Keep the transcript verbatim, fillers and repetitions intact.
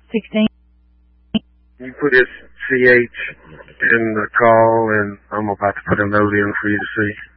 sixteen. You put this C H in the call, and I'm about to put a note in for you to see.